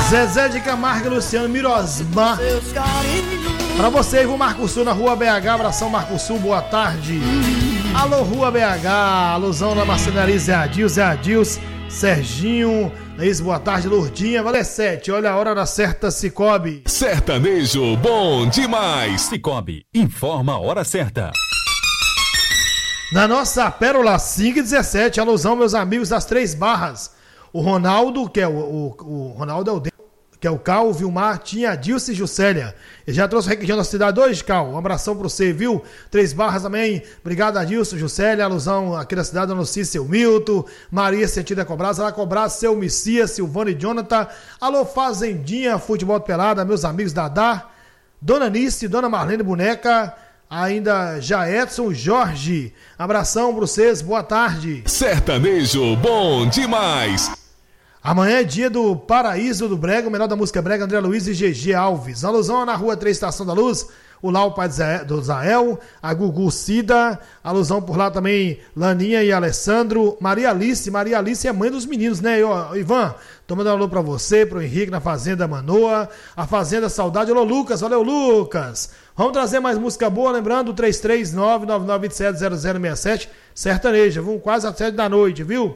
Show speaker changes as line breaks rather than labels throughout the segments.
Zezé de Camargo e Luciano Mirosmar. Pra você, Ivo Marcosul na Rua BH. Abração, Marcosul, boa tarde. Alô, Rua BH. Alusão na marcenaria Zé Adils, Serginho. Isso, boa tarde, Lourdinha. Vale 7. Olha a hora da certa, Cicobi.
Sertanejo bom demais.
Cicobi, informa a hora certa.
Na nossa pérola 5:17, alusão, meus amigos das Três Barras. O Ronaldo, que é o Ronaldo é o que é o Cal, o Vilmar, tinha a Dilce e Juscelia. Ele já trouxe o requeijão da cidade hoje, Cal. Um abração pra você, viu? Três Barras também. Obrigado a Dilce, Juscelia, alusão aqui da cidade, Dona Lucia, seu Milton, Maria Sentida Cobrasa, lá Cobrasa, seu Messias, Silvano e Jonathan. Alô, Fazendinha, Futebol Pelada, meus amigos Dadá, Dona Nice, Dona Marlene Boneca, ainda já Edson, Jorge. Abração pra vocês, boa tarde.
Sertanejo bom demais.
Amanhã é dia do Paraíso do Brega, o menor da música brega, André Luiz e GG Alves. Alusão na Rua 3, Estação da Luz, o Lau Pai do Zael, a Gugu Cida, alusão por lá também, Laninha e Alessandro, Maria Alice é mãe dos meninos, né? Ivan, tô mandando um alô pra você, pro Henrique na Fazenda Manoa, a Fazenda Saudade. Alô, Lucas, valeu, Lucas. Vamos trazer mais música boa, lembrando, 339-9927-0067, sertaneja, vamos quase às 7 da noite, viu?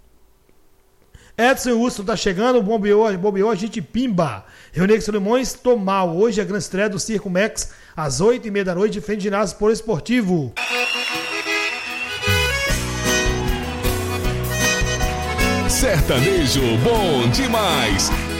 Edson Wilson tá chegando, bombeou a gente pimba. Reunir Solimões, Tomal. Hoje é a grande estreia do Circo Max, às 8h30 da noite, frente de ginásio poliesportivo.
Sertanejo bom demais.